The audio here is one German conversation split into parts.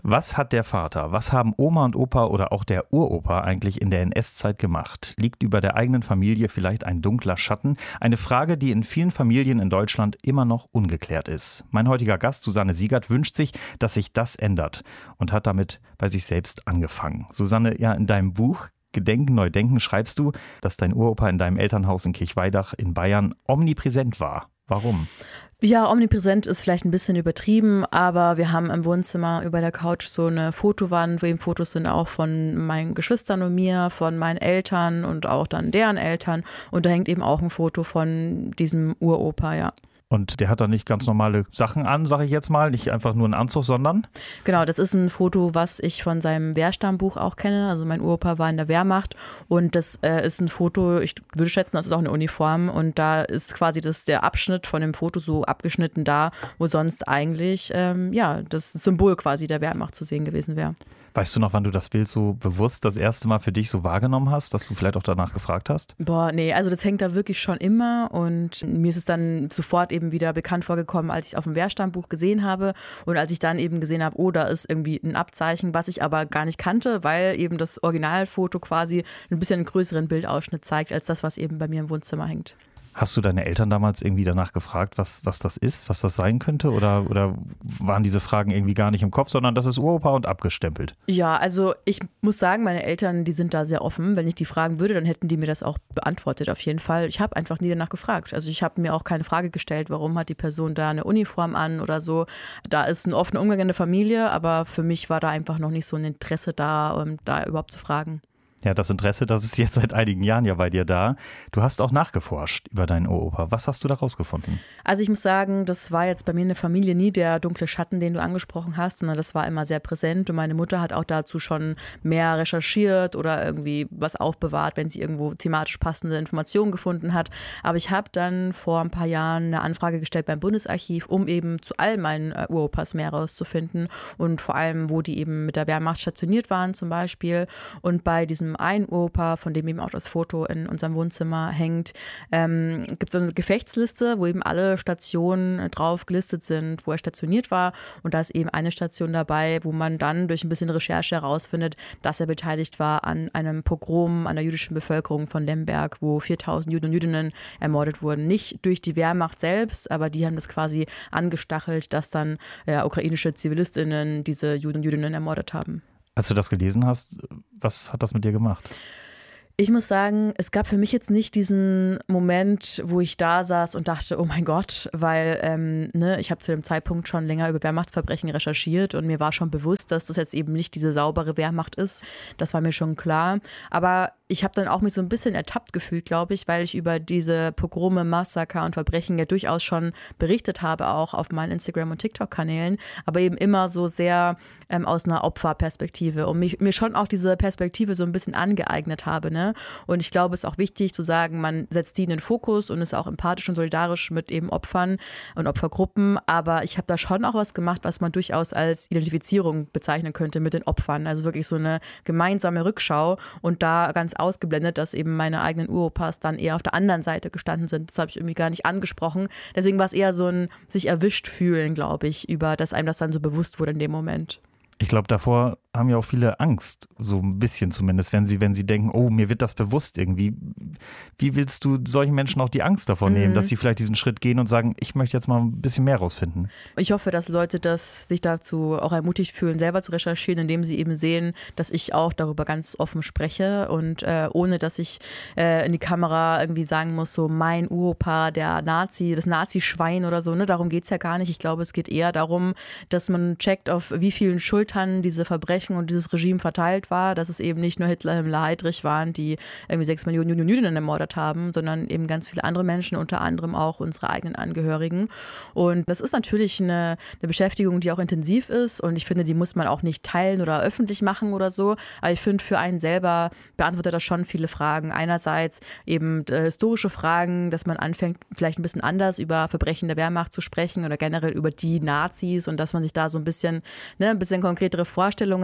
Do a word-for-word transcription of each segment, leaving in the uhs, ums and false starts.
Was hat der Vater, was haben Oma und Opa oder auch der Uropa eigentlich in der N S-Zeit gemacht? Liegt über der eigenen Familie vielleicht ein dunkler Schatten? Eine Frage, die in vielen Familien in Deutschland immer noch ungeklärt ist. Mein heutiger Gast, Susanne Siegert, wünscht sich, dass sich das ändert und hat damit bei sich selbst angefangen. Susanne, ja, in deinem Buch Gedenken, neu denken schreibst du, dass dein Uropa in deinem Elternhaus in Kirchweidach in Bayern omnipräsent war. Warum? Ja, omnipräsent ist vielleicht ein bisschen übertrieben, aber wir haben im Wohnzimmer über der Couch so eine Fotowand, wo eben Fotos sind auch von meinen Geschwistern und mir, von meinen Eltern und auch dann deren Eltern. Und da hängt eben auch ein Foto von diesem Uropa, ja. Und der hat dann nicht ganz normale Sachen an, sage ich jetzt mal, nicht einfach nur einen Anzug, sondern? Genau, das ist ein Foto, was ich von seinem Wehrstammbuch auch kenne. Also mein Uropa war in der Wehrmacht und das äh, ist ein Foto, ich würde schätzen, das ist auch eine Uniform und da ist quasi das, der Abschnitt von dem Foto so abgeschnitten da, wo sonst eigentlich ähm, ja das Symbol quasi der Wehrmacht zu sehen gewesen wäre. Weißt du noch, wann du das Bild so bewusst das erste Mal für dich so wahrgenommen hast, dass du vielleicht auch danach gefragt hast? Boah, nee, also das hängt da wirklich schon immer und mir ist es dann sofort eben wieder bekannt vorgekommen, als ich es auf dem Wehrstammbuch gesehen habe und als ich dann eben gesehen habe, oh, da ist irgendwie ein Abzeichen, was ich aber gar nicht kannte, weil eben das Originalfoto quasi ein bisschen einen größeren Bildausschnitt zeigt, als das, was eben bei mir im Wohnzimmer hängt. Hast du deine Eltern damals irgendwie danach gefragt, was, was das ist, was das sein könnte? Oder, oder waren diese Fragen irgendwie gar nicht im Kopf, sondern das ist Uropa und abgestempelt? Ja, also ich muss sagen, meine Eltern, die sind da sehr offen. Wenn ich die fragen würde, dann hätten die mir das auch beantwortet auf jeden Fall. Ich habe einfach nie danach gefragt. Also ich habe mir auch keine Frage gestellt, warum hat die Person da eine Uniform an oder so. Da ist ein offener Umgang in der Familie, aber für mich war da einfach noch nicht so ein Interesse da, um da überhaupt zu fragen. Ja, das Interesse, das ist jetzt seit einigen Jahren ja bei dir da. Du hast auch nachgeforscht über deinen Uropa. Was hast du da rausgefunden? Also ich muss sagen, das war jetzt bei mir in der Familie nie der dunkle Schatten, den du angesprochen hast, sondern das war immer sehr präsent und meine Mutter hat auch dazu schon mehr recherchiert oder irgendwie was aufbewahrt, wenn sie irgendwo thematisch passende Informationen gefunden hat. Aber ich habe dann vor ein paar Jahren eine Anfrage gestellt beim Bundesarchiv, um eben zu all meinen Uropas mehr rauszufinden und vor allem, wo die eben mit der Wehrmacht stationiert waren zum Beispiel. Und bei diesem ein Uropa, von dem eben auch das Foto in unserem Wohnzimmer hängt, ähm, gibt es so eine Gefechtsliste, wo eben alle Stationen drauf gelistet sind, wo er stationiert war. Und da ist eben eine Station dabei, wo man dann durch ein bisschen Recherche herausfindet, dass er beteiligt war an einem Pogrom an der jüdischen Bevölkerung von Lemberg, wo viertausend Juden und Jüdinnen ermordet wurden. Nicht durch die Wehrmacht selbst, aber die haben das quasi angestachelt, dass dann ja, ukrainische ZivilistInnen diese Juden und Jüdinnen ermordet haben. Als du das gelesen hast, was hat das mit dir gemacht? Ich muss sagen, es gab für mich jetzt nicht diesen Moment, wo ich da saß und dachte, oh mein Gott, weil ähm, ne, ich habe zu dem Zeitpunkt schon länger über Wehrmachtsverbrechen recherchiert und mir war schon bewusst, dass das jetzt eben nicht diese saubere Wehrmacht ist. Das war mir schon klar. Aber ich habe dann auch mich so ein bisschen ertappt gefühlt, glaube ich, weil ich über diese Pogrome, Massaker und Verbrechen ja durchaus schon berichtet habe, auch auf meinen Instagram- und TikTok-Kanälen, aber eben immer so sehr ähm, aus einer Opferperspektive und mich, mir schon auch diese Perspektive so ein bisschen angeeignet habe, ne? Und ich glaube, es ist auch wichtig zu sagen, man setzt die in den Fokus und ist auch empathisch und solidarisch mit eben Opfern und Opfergruppen. Aber ich habe da schon auch was gemacht, was man durchaus als Identifizierung bezeichnen könnte mit den Opfern. Also wirklich so eine gemeinsame Rückschau und da ganz ausgeblendet, dass eben meine eigenen Uropas dann eher auf der anderen Seite gestanden sind. Das habe ich irgendwie gar nicht angesprochen. Deswegen war es eher so ein sich erwischt fühlen, glaube ich, über, dass einem das dann so bewusst wurde in dem Moment. Ich glaube, davor haben ja auch viele Angst, so ein bisschen zumindest, wenn sie, wenn sie denken, oh, mir wird das bewusst irgendwie. Wie willst du solchen Menschen auch die Angst davor nehmen, mhm. dass sie vielleicht diesen Schritt gehen und sagen, ich möchte jetzt mal ein bisschen mehr rausfinden? Ich hoffe, dass Leute das sich dazu auch ermutigt fühlen, selber zu recherchieren, indem sie eben sehen, dass ich auch darüber ganz offen spreche und äh, ohne, dass ich äh, in die Kamera irgendwie sagen muss, so mein Uropa, der Nazi, das Nazi-Schwein oder so, ne? Darum geht es ja gar nicht. Ich glaube, es geht eher darum, dass man checkt, auf wie vielen Schultern diese Verbrechen und dieses Regime verteilt war, dass es eben nicht nur Hitler, Himmler, Heydrich waren, die irgendwie sechs Millionen Juden und Jüdinnen ermordet haben, sondern eben ganz viele andere Menschen, unter anderem auch unsere eigenen Angehörigen. Und das ist natürlich eine, eine Beschäftigung, die auch intensiv ist und ich finde, die muss man auch nicht teilen oder öffentlich machen oder so, aber ich finde, für einen selber beantwortet das schon viele Fragen. Einerseits eben äh, historische Fragen, dass man anfängt, vielleicht ein bisschen anders über Verbrechen der Wehrmacht zu sprechen oder generell über die Nazis und dass man sich da so ein bisschen, ne, ein bisschen konkretere Vorstellungen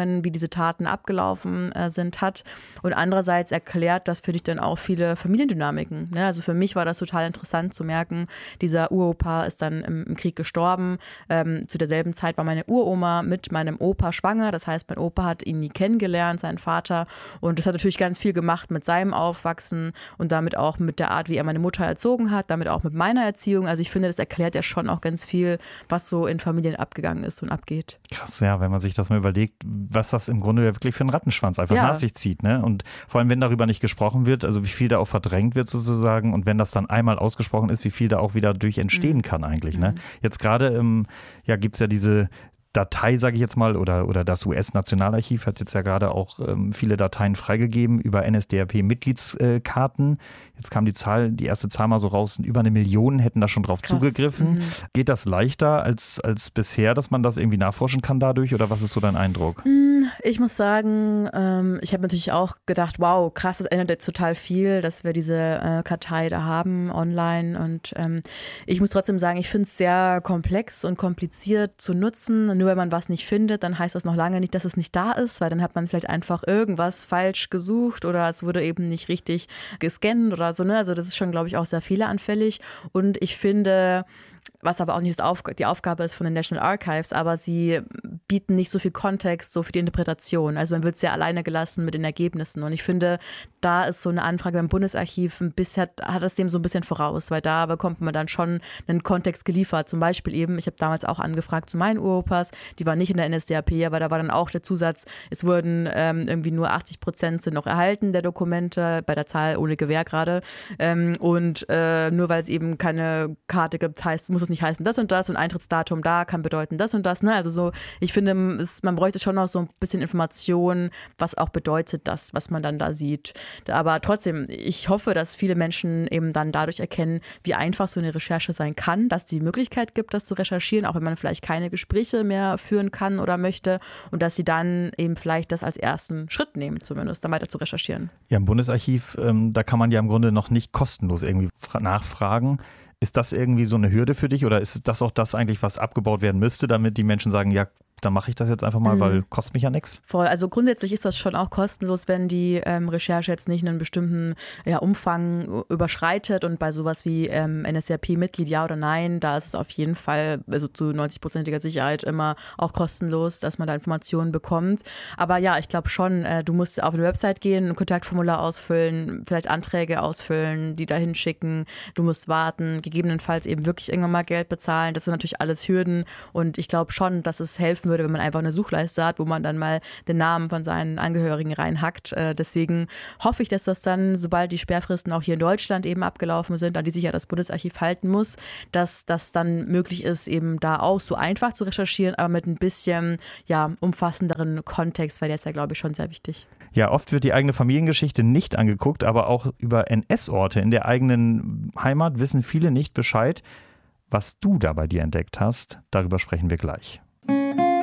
Erinnerungen, wie diese Taten abgelaufen äh, sind, hat. Und andererseits erklärt das, finde ich, dann auch viele Familiendynamiken. Ne? Also für mich war das total interessant zu merken, dieser Uropa ist dann im, im Krieg gestorben. Ähm, zu derselben Zeit war meine Uroma mit meinem Opa schwanger. Das heißt, mein Opa hat ihn nie kennengelernt, seinen Vater. Und das hat natürlich ganz viel gemacht mit seinem Aufwachsen und damit auch mit der Art, wie er meine Mutter erzogen hat, damit auch mit meiner Erziehung. Also ich finde, das erklärt ja schon auch ganz viel, was so in Familien abgegangen ist und abgeht. Krass, ja, wenn man sich das mal überlegt, was das im Grunde wirklich für einen Rattenschwanz einfach ja. nach sich zieht. Ne? Und vor allem, wenn darüber nicht gesprochen wird, also wie viel da auch verdrängt wird sozusagen und wenn das dann einmal ausgesprochen ist, wie viel da auch wieder durch entstehen mhm. kann eigentlich. Ne? Jetzt gerade ähm, ja, gibt es ja diese Datei, sage ich jetzt mal, oder, oder das U S-Nationalarchiv hat jetzt ja gerade auch ähm, viele Dateien freigegeben über N S D A P-Mitgliedskarten. Jetzt kam die Zahl, die erste Zahl mal so raus, über eine Million hätten da schon drauf Krass. zugegriffen. Mhm. Geht das leichter als, als bisher, dass man das irgendwie nachforschen kann dadurch oder was ist so dein Eindruck? Ich muss sagen, ähm, ich habe natürlich auch gedacht, wow, krass, das ändert jetzt total viel, dass wir diese äh, Kartei da haben online und ähm, ich muss trotzdem sagen, ich finde es sehr komplex und kompliziert zu nutzen. Nur wenn man was nicht findet, dann heißt das noch lange nicht, dass es nicht da ist, weil dann hat man vielleicht einfach irgendwas falsch gesucht oder es wurde eben nicht richtig gescannt oder so. Ne? Also das ist schon, glaube ich, auch sehr fehleranfällig und ich finde, was aber auch nicht das Auf- die Aufgabe ist von den National Archives, aber sie bieten nicht so viel Kontext so für die Interpretation. Also man wird sehr alleine gelassen mit den Ergebnissen und ich finde, da ist so eine Anfrage beim Bundesarchiv ein bisschen, hat das dem so ein bisschen voraus, weil da bekommt man dann schon einen Kontext geliefert. Zum Beispiel eben, ich habe damals auch angefragt zu meinen Uropas, die waren nicht in der N S D A P, aber da war dann auch der Zusatz, es wurden ähm, irgendwie nur achtzig Prozent sind noch erhalten der Dokumente, bei der Zahl ohne Gewähr gerade ähm, und äh, nur weil es eben keine Karte gibt, heißt, muss es nicht heißen das und das und Eintrittsdatum da kann bedeuten das und das. Ne? Also so, ich finde, es, man bräuchte schon noch so ein bisschen Informationen, was auch bedeutet das, was man dann da sieht. Aber trotzdem, ich hoffe, dass viele Menschen eben dann dadurch erkennen, wie einfach so eine Recherche sein kann, dass es die Möglichkeit gibt, das zu recherchieren, auch wenn man vielleicht keine Gespräche mehr führen kann oder möchte und dass sie dann eben vielleicht das als ersten Schritt nehmen, zumindest, dann weiter zu recherchieren. Ja, im Bundesarchiv, ähm, da kann man ja im Grunde noch nicht kostenlos irgendwie nachfragen. Ist das irgendwie so eine Hürde für dich oder ist das auch das eigentlich, was abgebaut werden müsste, damit die Menschen sagen, ja, dann mache ich das jetzt einfach mal, mhm. weil kostet mich ja nichts? Voll, also grundsätzlich ist das schon auch kostenlos, wenn die ähm, Recherche jetzt nicht einen bestimmten ja, Umfang überschreitet und bei sowas wie ähm, N S D A P-Mitglied ja oder nein, da ist es auf jeden Fall also zu neunzig-prozentiger Sicherheit immer auch kostenlos, dass man da Informationen bekommt. Aber ja, ich glaube schon, äh, du musst auf eine Website gehen, ein Kontaktformular ausfüllen, vielleicht Anträge ausfüllen, die da hinschicken, du musst warten, gegebenenfalls eben wirklich irgendwann mal Geld bezahlen, das sind natürlich alles Hürden und ich glaube schon, dass es helfen würde, wenn man einfach eine Suchleiste hat, wo man dann mal den Namen von seinen Angehörigen reinhackt. Äh, deswegen hoffe ich, dass das dann, sobald die Sperrfristen auch hier in Deutschland eben abgelaufen sind, an die sich ja das Bundesarchiv halten muss, dass das dann möglich ist, eben da auch so einfach zu recherchieren, aber mit ein bisschen ja, umfassenderen Kontext, weil der ist ja, glaube ich, schon sehr wichtig. Ja, oft wird die eigene Familiengeschichte nicht angeguckt, aber auch über N S-Orte in der eigenen Heimat wissen viele nicht Bescheid. Was du da bei dir entdeckt hast, darüber sprechen wir gleich.